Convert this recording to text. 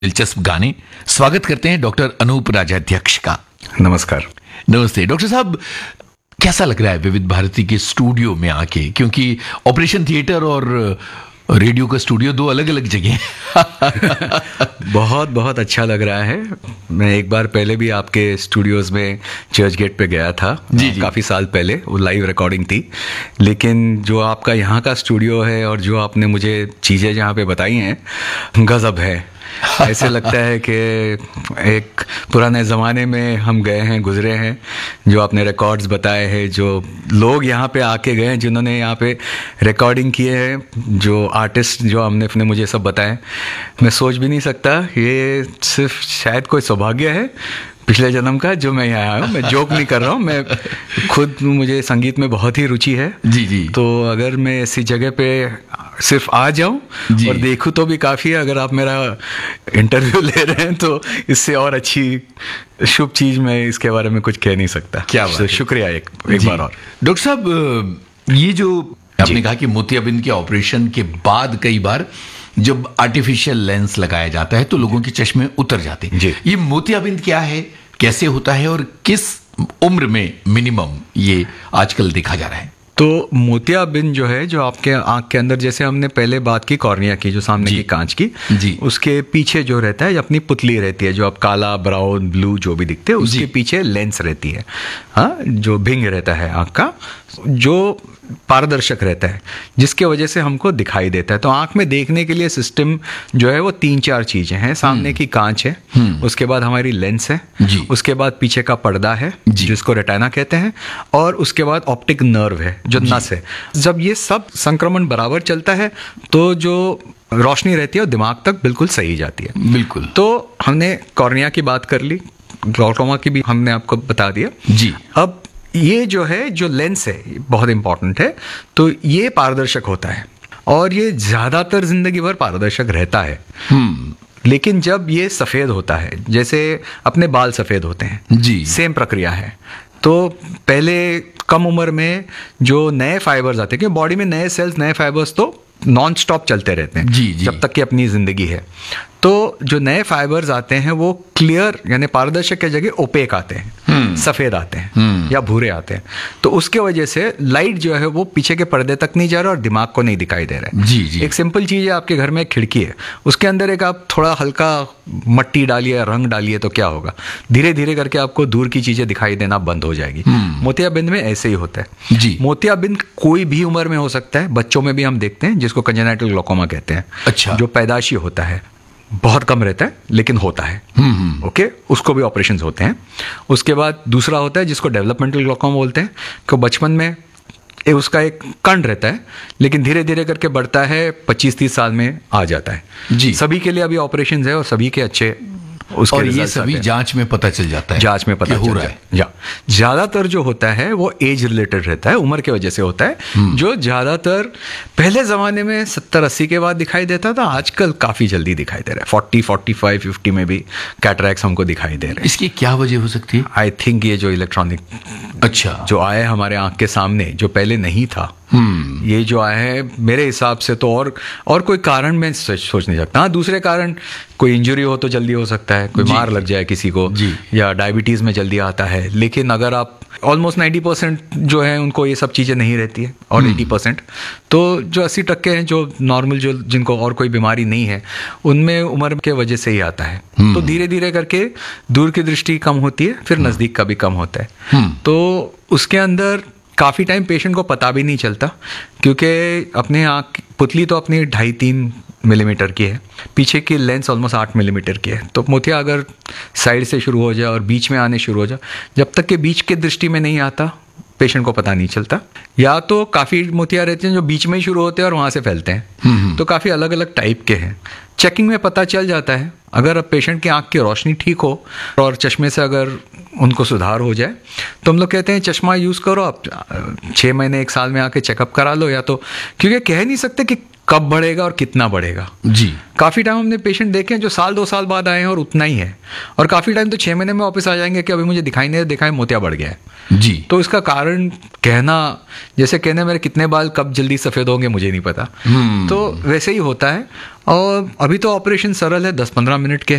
दिलचस्प गाने। स्वागत करते हैं डॉक्टर अनूप राजाध्यक्ष का। नमस्कार। नमस्ते डॉक्टर साहब, कैसा लग रहा है विविध भारती के स्टूडियो में आके? क्योंकि ऑपरेशन थिएटर और रेडियो का स्टूडियो दो अलग अलग जगह हैं। बहुत बहुत अच्छा लग रहा है। मैं एक बार पहले भी आपके स्टूडियोज में चर्च गेट पे गया था। जी। काफ़ी साल पहले वो लाइव रिकॉर्डिंग थी। लेकिन जो आपका यहाँ का स्टूडियो है और जो आपने मुझे चीज़ें जहाँ पे बताई हैं, गज़ब है। ऐसे लगता है कि एक पुराने ज़माने में हम गए हैं, गुजरे हैं। जो आपने रिकॉर्ड्स बताए हैं, जो लोग यहाँ पे आके गए हैं, जिन्होंने यहाँ पे रिकॉर्डिंग किए हैं, जो आर्टिस्ट जो हमने मुझे सब बताए, मैं सोच भी नहीं सकता। ये सिर्फ शायद कोई सौभाग्य है पिछले जन्म का जो मैं यहाँ आया हूँ। मैं जोक नहीं कर रहा हूँ, मैं खुद, मुझे संगीत में बहुत ही रुचि है। जी जी। तो अगर मैं ऐसी जगह पे सिर्फ आ जाऊं और देखूं तो भी काफ़ी है। अगर आप मेरा इंटरव्यू ले रहे हैं तो इससे और अच्छी शुभ चीज़ मैं इसके बारे में कुछ कह नहीं सकता। क्या बात है। शुक्रिया एक बार और। डॉक्टर साहब, ये जो आपने कहा कि मोतियाबिंद के ऑपरेशन के बाद कई बार जब आर्टिफिशियल लेंस लगाया जाता है तो लोगों के चश्मे उतर जाते हैं। ये मोतियाबिंद क्या है, कैसे होता है और किस उम्र में मिनिमम ये आजकल देखा जा रहा है? तो मोतियाबिंद जो है, जो आपके आंख के अंदर, जैसे हमने पहले बात की कॉर्निया की, जो सामने की कांच की, जी, उसके पीछे जो रहता है, अपनी पुतली रहती है, जो आप काला, ब्राउन, ब्लू जो भी दिखते हैं, उसके पीछे लेंस रहती है। हाँ, जो भिंग रहता है आंख का, जो पारदर्शक रहता है, जिसके वजह से हमको दिखाई देता है। तो आंख में देखने के लिए सिस्टम जो है वो 3-4 चीजें हैं। सामने की कांच है, उसके बाद हमारी लेंस है, उसके बाद पीछे का पर्दा है जिसको रेटिना कहते हैं, और उसके बाद ऑप्टिक नर्व है जो नस है। जब ये सब संक्रमण बराबर चलता है तो जो रोशनी रहती है वो दिमाग तक बिल्कुल सही जाती है। बिल्कुल। तो हमने कॉर्निया की बात कर ली, ग्लूकोमा की भी हमने आपको बता दिया। जी। अब ये जो है, जो लेंस है, बहुत इंपॉर्टेंट है। तो ये पारदर्शक होता है और ये ज्यादातर जिंदगी भर पारदर्शक रहता है। लेकिन जब ये सफेद होता है, जैसे अपने बाल सफेद होते हैं, जी, सेम प्रक्रिया है। तो पहले कम उम्र में जो नए फाइबर्स आते हैं, क्योंकि बॉडी में नए सेल्स, नए फाइबर्स तो नॉन स्टॉप चलते रहते हैं, जी, जब तक कि अपनी जिंदगी है। तो जो नए फाइबर्स आते हैं वो क्लियर, यानी पारदर्शक की जगह ओपेक आते हैं, सफेद आते हैं या भूरे आते हैं। तो उसके वजह से लाइट जो है वो पीछे के पर्दे तक नहीं जा रहा और दिमाग को नहीं दिखाई दे रहा है। जी जी। एक सिंपल चीज है, आपके घर में एक खिड़की है, उसके अंदर एक आप थोड़ा हल्का मट्टी डालिए, रंग डालिए, तो क्या होगा? धीरे धीरे करके आपको दूर की चीजें दिखाई देना बंद हो जाएगी। मोतियाबिंद में ऐसे ही होता है। जी। मोतियाबिंद कोई भी उम्र में हो सकता है। बच्चों में भी हम देखते हैं, जिसको कंजेनाइटल ग्लूकोमा कहते हैं। अच्छा। जो पैदाशी होता है, बहुत कम रहता है लेकिन होता है। ओके, उसको भी ऑपरेशंस होते हैं। उसके बाद दूसरा होता है जिसको डेवलपमेंटल ग्लूकोमा बोलते हैं, कि बचपन में उसका एक कण रहता है लेकिन धीरे धीरे करके बढ़ता है, 25-30 साल में आ जाता है। जी। सभी के लिए अभी ऑपरेशंस है और सभी के अच्छे उसके, और ये सभी जांच में पता चल जाता है, जांच में पता हो रहा है। ज्यादातर जो होता है वो एज रिलेटेड रहता है, उम्र की वजह से होता है। जो ज्यादातर पहले जमाने में 70-80 के बाद दिखाई देता था, आजकल काफी जल्दी दिखाई दे रहा है। 40, 45, 50 में भी कैटरैक्ट्स हमको दिखाई दे रहे हैं। इसकी क्या वजह हो सकती है? आई थिंक ये जो इलेक्ट्रॉनिक, अच्छा, जो आया है हमारे आंख के सामने, जो पहले नहीं था, ये जो आया है, मेरे हिसाब से तो और कोई कारण मैं सोच नहीं सकता। हाँ, दूसरे कारण, कोई इंजरी हो तो जल्दी हो सकता है, कोई मार लग जाए किसी को, या डायबिटीज में जल्दी आता है। लेकिन अगर आप ऑलमोस्ट 90% जो है उनको ये सब चीजें नहीं रहती है, और 80%, तो जो 80% हैं जो नॉर्मल, जो जिनको और कोई बीमारी नहीं है, उनमें उम्र के वजह से ही आता है। तो धीरे धीरे करके दूर की दृष्टि कम होती है, फिर नजदीक का भी कम होता है। तो उसके अंदर काफ़ी टाइम पेशेंट को पता भी नहीं चलता, क्योंकि अपने आँख पुतली तो अपनी 2.5-3 मिलीमीटर की है, पीछे की लेंस ऑलमोस्ट 8 मिलीमीटर की है। तो मोतिया अगर साइड से शुरू हो जाए और बीच में आने शुरू हो जाए, जब तक कि बीच के दृष्टि में नहीं आता, पेशेंट को पता नहीं चलता। या तो काफ़ी मोतिया रहते हैं जो बीच में ही शुरू होते हैं और वहाँ से फैलते हैं। तो काफ़ी अलग अलग टाइप के हैं। चेकिंग में पता चल जाता है। अगर अब पेशेंट की आंख की रोशनी ठीक हो और चश्मे से अगर उनको सुधार हो जाए, तो हम लोग कहते हैं चश्मा यूज़ करो, आप 6 महीने 1 साल में आके चेकअप करा लो। या तो, क्योंकि कह नहीं सकते कि कब बढ़ेगा और कितना बढ़ेगा। जी। काफ़ी टाइम हमने पेशेंट देखे हैं जो साल 2 साल बाद आए हैं और उतना ही है, और काफ़ी टाइम तो 6 महीने में वापस आ जाएंगे कि अभी मुझे दिखाई नहीं दिखा है, मोतिया बढ़ गया है। जी। तो इसका कारण कहना, जैसे कहने मेरे कितने बाल कब जल्दी सफ़ेद होंगे मुझे नहीं पता, तो वैसे ही होता है। और अभी तो ऑपरेशन सरल है, 10-15 मिनट के